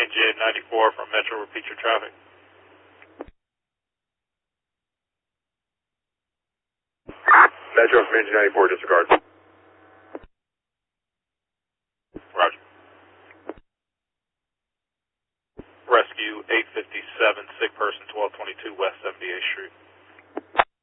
NJ94 from Metro, repeat your traffic. Metro from NJ94, disregard. Roger. Rescue 857, sick person 1222 West 78th Street.